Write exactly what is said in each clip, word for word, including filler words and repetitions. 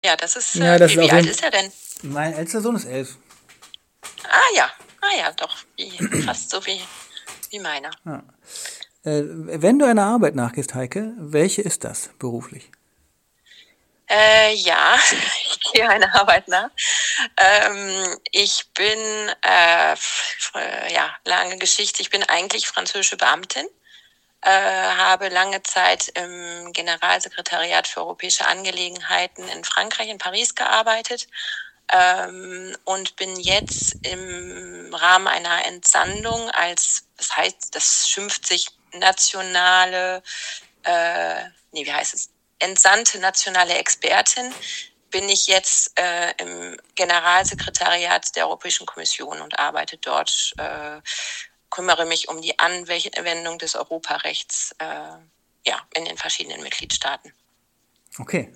Ja, das ist, Ja, äh, das wie, ist auf wie alt jeden ist er denn? Mein ältester Sohn ist elf. Ah ja, ah ja, doch, wie, fast so wie, wie meiner. Ja. Äh, wenn du einer Arbeit nachgehst, Heike, welche ist das beruflich? Äh, ja, ich gehe einer Arbeit nach. Ähm, ich bin, äh, f- f- ja, lange Geschichte, ich bin eigentlich französische Beamtin, äh, habe lange Zeit im Generalsekretariat für europäische Angelegenheiten in Frankreich, in Paris gearbeitet, ähm, und bin jetzt im Rahmen einer Entsandung als, das heißt, das schimpft sich nationale, äh, nee, wie heißt es? Entsandte nationale Expertin, bin ich jetzt äh, im Generalsekretariat der Europäischen Kommission und arbeite dort, äh, kümmere mich um die Anwendung des Europarechts äh, ja, in den verschiedenen Mitgliedstaaten. Okay.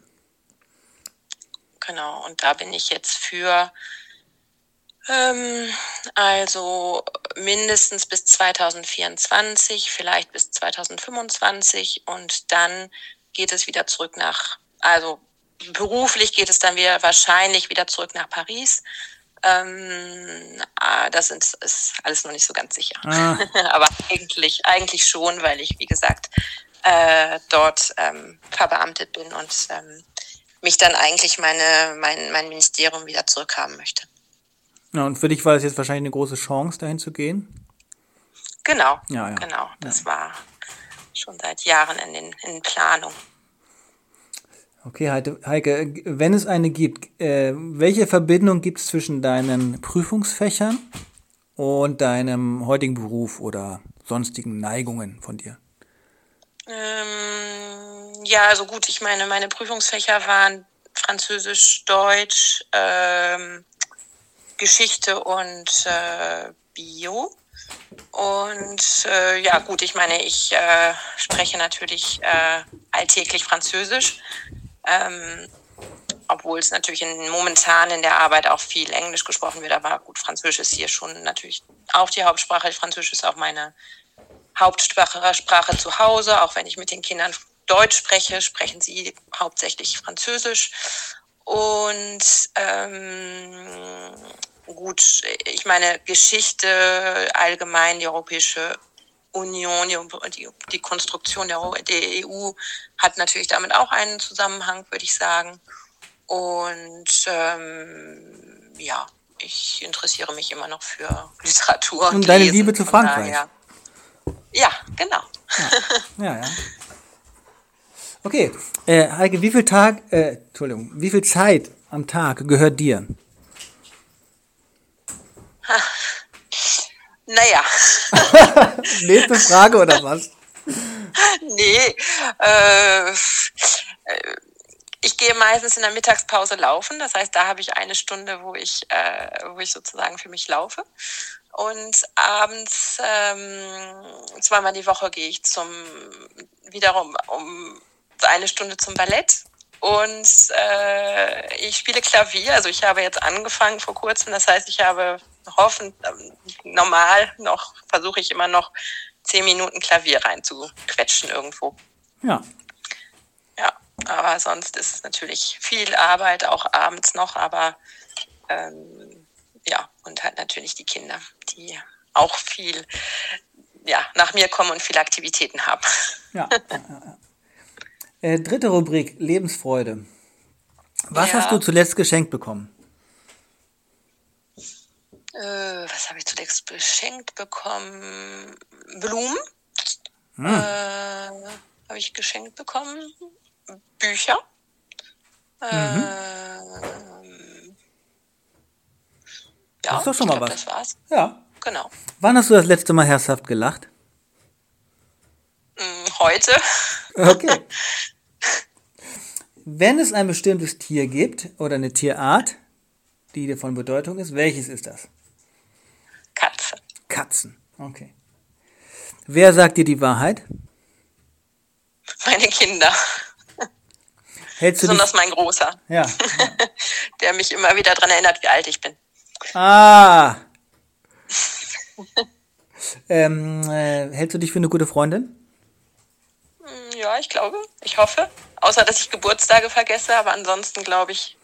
Genau, und da bin ich jetzt für ähm, also mindestens bis zwanzig vierundzwanzig, vielleicht bis zwanzig fünfundzwanzig, und dann geht es wieder zurück nach, also beruflich geht es dann wieder wahrscheinlich wieder zurück nach Paris. Ähm, ah, das ist, ist alles noch nicht so ganz sicher. Ah. Aber eigentlich, eigentlich schon, weil ich, wie gesagt, äh, dort ähm, verbeamtet bin und ähm, mich dann eigentlich meine, mein, mein Ministerium wieder zurückhaben möchte. Ja, und für dich war das jetzt wahrscheinlich eine große Chance, dahin zu gehen? Genau, Ja, ja. genau. Das Ja. war schon seit Jahren in, den, in Planung. Okay, Heike, Heike, wenn es eine gibt, äh, welche Verbindung gibt es zwischen deinen Prüfungsfächern und deinem heutigen Beruf oder sonstigen Neigungen von dir? Ähm, ja, also gut, ich meine, meine Prüfungsfächer waren Französisch, Deutsch, ähm, Geschichte und äh, Bio. Und äh, ja, gut, ich meine, ich äh, spreche natürlich äh, alltäglich Französisch, ähm, obwohl es natürlich in, momentan in der Arbeit auch viel Englisch gesprochen wird. Aber gut, Französisch ist hier schon natürlich auch die Hauptsprache. Französisch ist auch meine Hauptsprache Sprache zu Hause. Auch wenn ich mit den Kindern Deutsch spreche, sprechen sie hauptsächlich Französisch. Und ähm, gut, ich meine, Geschichte allgemein, die Europäische Union, die, die, die Konstruktion der, der E U hat natürlich damit auch einen Zusammenhang, würde ich sagen. Und ähm, ja, ich interessiere mich immer noch für Literatur und, Und deine Lesen, Liebe zu von Frankreich. daher. Ja, genau. Ja, ja. ja. Okay, äh, Heike, wie viel Tag, äh, Entschuldigung, wie viel Zeit am Tag gehört dir? Naja. Nächste Frage oder was? Nee, äh, ich gehe meistens in der Mittagspause laufen. Das heißt, da habe ich eine Stunde, wo ich, äh, wo ich sozusagen für mich laufe. Und abends ähm, zweimal die Woche gehe ich zum wiederum um eine Stunde zum Ballett. Und äh, ich spiele Klavier. Also ich habe jetzt angefangen vor kurzem. Das heißt, ich habe hoffentlich ähm, normal noch, versuche ich immer noch zehn Minuten Klavier reinzuquetschen irgendwo. Ja. Ja, aber sonst ist es natürlich viel Arbeit, auch abends noch. Aber ähm, ja, und halt natürlich die Kinder, die auch viel ja, nach mir kommen und viele Aktivitäten haben. Ja. ja, ja. Äh, dritte Rubrik, Lebensfreude. Was Ja. hast du zuletzt geschenkt bekommen? Äh, was habe ich zuletzt geschenkt bekommen? Blumen. Hm. Äh, habe ich geschenkt bekommen. Bücher. Mhm. Ähm, ja, das ist doch schon ich mal glaub, was. Das war's. Ja. Genau. Wann hast du das letzte Mal herzhaft gelacht? Heute. Okay. Wenn es ein bestimmtes Tier gibt oder eine Tierart, die dir von Bedeutung ist, welches ist das? Katze. Katzen, okay. Wer sagt dir die Wahrheit? Meine Kinder. Hältst du Besonders dich... mein Großer. Ja, ja. Der mich immer wieder daran erinnert, wie alt ich bin. Ah! ähm, äh, hältst du dich für eine gute Freundin? Ja, ich glaube. Ich hoffe. Außer, dass ich Geburtstage vergesse, aber ansonsten glaube ich,